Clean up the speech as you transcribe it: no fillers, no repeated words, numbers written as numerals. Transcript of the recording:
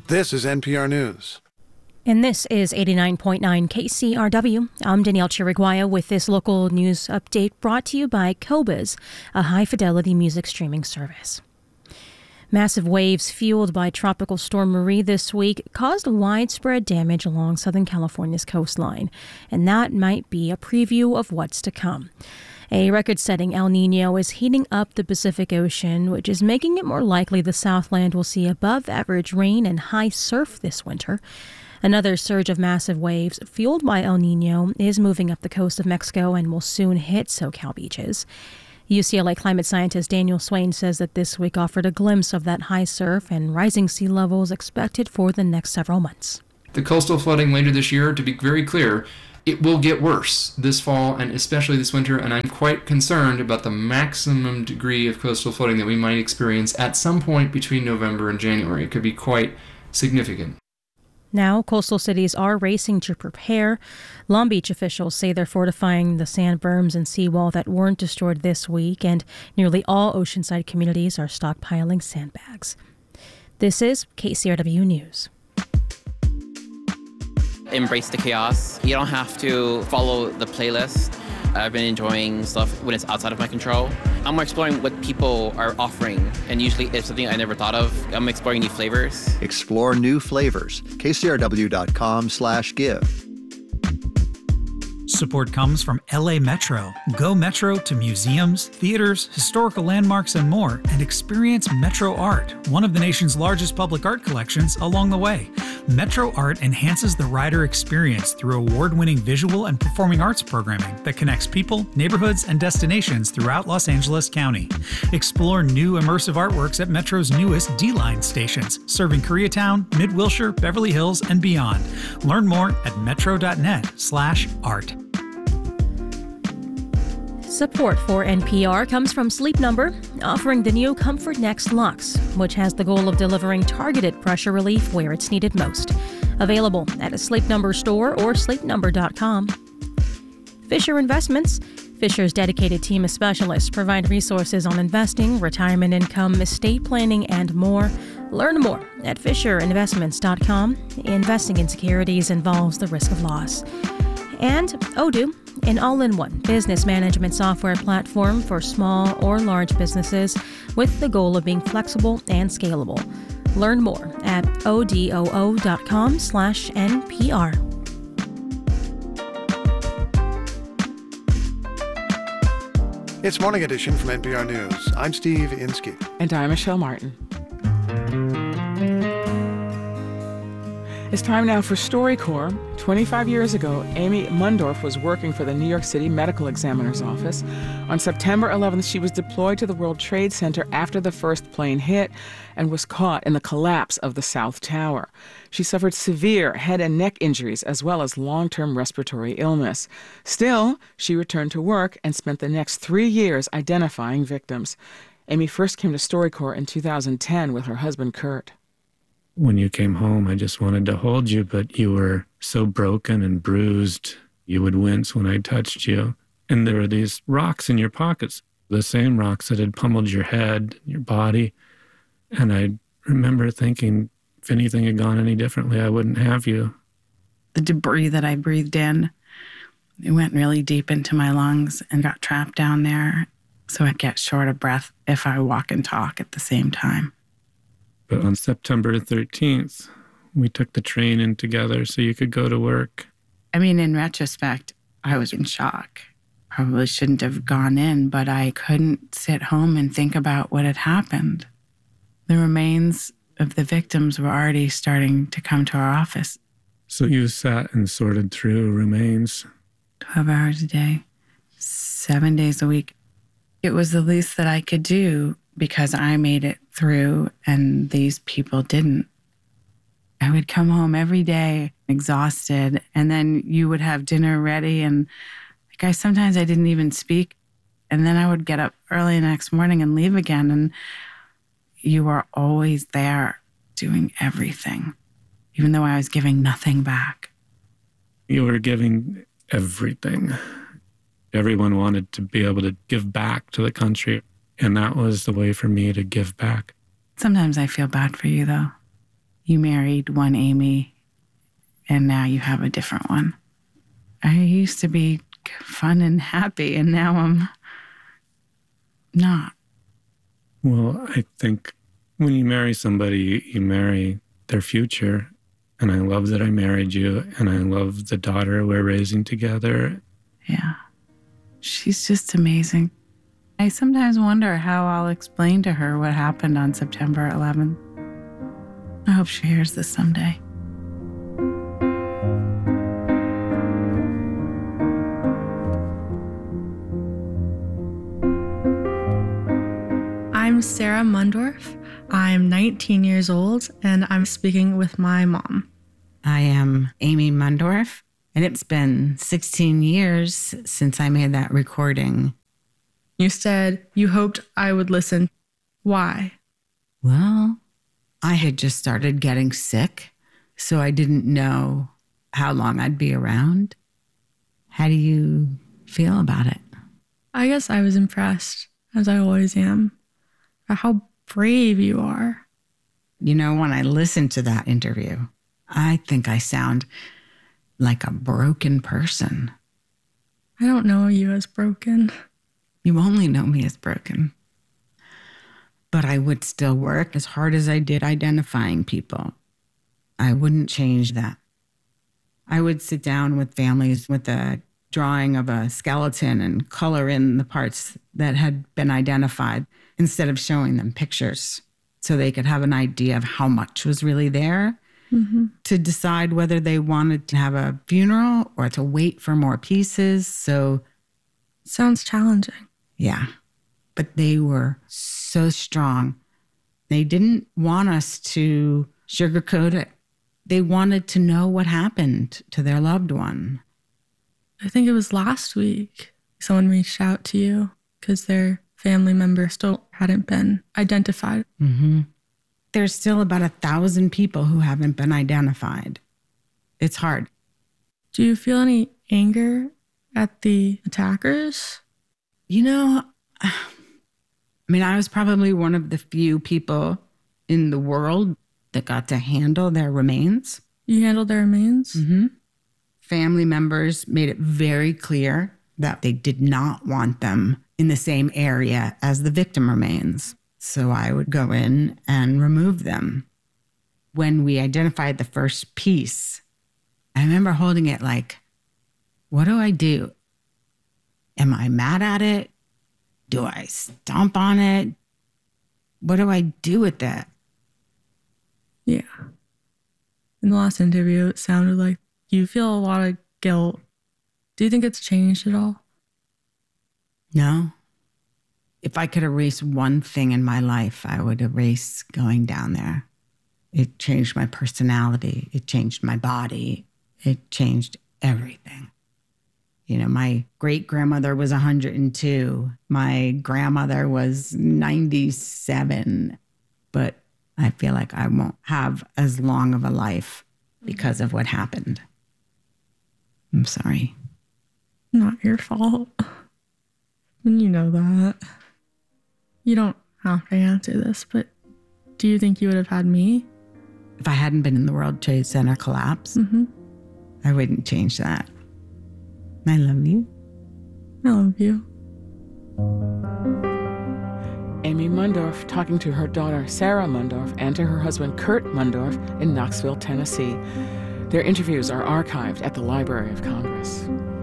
This is NPR News. And this is 89.9 KCRW. I'm Danielle Chiriguaya with this local news update brought to you by Qobuz, a high-fidelity music streaming service. Massive waves fueled by Tropical Storm Marie this week caused widespread damage along Southern California's coastline, and that might be a preview of what's to come. A record-setting El Niño is heating up the Pacific Ocean, which is making it more likely the Southland will see above-average rain and high surf this winter. Another surge of massive waves fueled by El Niño is moving up the coast of Mexico and will soon hit SoCal beaches. UCLA climate scientist Daniel Swain says that this week offered a glimpse of that high surf and rising sea levels expected for the next several months. The coastal flooding later this year, to be very clear, it will get worse this fall and especially this winter, and I'm quite concerned about the maximum degree of coastal flooding that we might experience at some point between November and January. It could be quite significant. Now, coastal cities are racing to prepare. Long Beach officials say they're fortifying the sand berms and seawall that weren't destroyed this week, and nearly all oceanside communities are stockpiling sandbags. This is KCRW News. Embrace the chaos. You don't have to follow the playlist. I've been enjoying stuff when it's outside of my control. I'm exploring what people are offering, and usually it's something I never thought of. I'm exploring new flavors. Explore new flavors. KCRW.com/give. Support comes from LA Metro. Go Metro to museums, theaters, historical landmarks, and more, and experience Metro Art, one of the nation's largest public art collections, along the way. Metro Art enhances the rider experience through award-winning visual and performing arts programming that connects people, neighborhoods, and destinations throughout Los Angeles County. Explore new immersive artworks at Metro's newest D-Line stations, serving Koreatown, Mid-Wilshire, Beverly Hills, and beyond. Learn more at metro.net/art. Support for NPR comes from Sleep Number, offering the new Comfort Next Luxe, which has the goal of delivering targeted pressure relief where it's needed most. Available at a Sleep Number store or sleepnumber.com. Fisher Investments. Fisher's dedicated team of specialists provide resources on investing, retirement income, estate planning, and more. Learn more at fisherinvestments.com. Investing in securities involves the risk of loss. And Odoo, an all-in-one business management software platform for small or large businesses with the goal of being flexible and scalable. Learn more at odoo.com/NPR. It's Morning Edition from NPR News. I'm Steve Inskeep. And I'm Michelle Martin. It's time now for StoryCorps. 25 years ago, Amy Mundorf was working for the New York City Medical Examiner's Office. On September 11th, she was deployed to the World Trade Center after the first plane hit and was caught in the collapse of the South Tower. She suffered severe head and neck injuries as well as long-term respiratory illness. Still, she returned to work and spent the next 3 years identifying victims. Amy first came to StoryCorps in 2010 with her husband, Kurt. When you came home, I just wanted to hold you, but you were so broken and bruised. You would wince when I touched you. And there were these rocks in your pockets, the same rocks that had pummeled your head, your body. And I remember thinking, if anything had gone any differently, I wouldn't have you. The debris that I breathed in, it went really deep into my lungs and got trapped down there. So I'd get short of breath if I walk and talk at the same time. But on September 13th, we took the train in together so you could go to work. I mean, in retrospect, I was in shock. Probably shouldn't have gone in, but I couldn't sit home and think about what had happened. The remains of the victims were already starting to come to our office. So you sat and sorted through remains? 12 hours a day, 7 days a week. It was the least that I could do because I made it through and these people didn't. I would come home every day exhausted, and then you would have dinner ready, and sometimes I didn't even speak, and then I would get up early the next morning and leave again, and you were always there doing everything, even though I was giving nothing back. You were giving everything. Everyone wanted to be able to give back to the country, and that was the way for me to give back. Sometimes I feel bad for you, though. You married one Amy, and now you have a different one. I used to be fun and happy, and now I'm not. Well, I think when you marry somebody, you marry their future. And I love that I married you, and I love the daughter we're raising together. Yeah. She's just amazing. I sometimes wonder how I'll explain to her what happened on September 11th. I hope she hears this someday. I'm Sarah Mundorf. I'm 19 years old, and I'm speaking with my mom. I am Amy Mundorf, and it's been 16 years since I made that recording. You said you hoped I would listen. Why? Well, I had just started getting sick, so I didn't know how long I'd be around. How do you feel about it? I guess I was impressed, as I always am, by how brave you are. You know, when I listen to that interview, I think I sound like a broken person. I don't know you as broken. You only know me as broken. But I would still work as hard as I did identifying people. I wouldn't change that. I would sit down with families with a drawing of a skeleton and color in the parts that had been identified instead of showing them pictures so they could have an idea of how much was really there. Mm-hmm. To decide whether they wanted to have a funeral or to wait for more pieces. So, sounds challenging. Yeah, but they were so strong. They didn't want us to sugarcoat it. They wanted to know what happened to their loved one. I think it was last week someone reached out to you because their family member still hadn't been identified. Mm-hmm. There's still about 1,000 people who haven't been identified. It's hard. Do you feel any anger at the attackers? You know, I was probably one of the few people in the world that got to handle their remains. You handled their remains? Mm-hmm. Family members made it very clear that they did not want them in the same area as the victim remains. So I would go in and remove them. When we identified the first piece, I remember holding it like, what do I do? Am I mad at it? Do I stomp on it? What do I do with that? Yeah. In the last interview, it sounded like you feel a lot of guilt. Do you think it's changed at all? No. If I could erase one thing in my life, I would erase going down there. It changed my personality. It changed my body. It changed everything. You know, my great-grandmother was 102. My grandmother was 97. But I feel like I won't have as long of a life because of what happened. I'm sorry. Not your fault. And you know that. You don't have to answer this, but do you think you would have had me? If I hadn't been in the World Trade Center collapse, I wouldn't change that. I love you. I love you. Amy Mundorf talking to her daughter, Sarah Mundorf, and to her husband, Kurt Mundorf, in Knoxville, Tennessee. Their interviews are archived at the Library of Congress.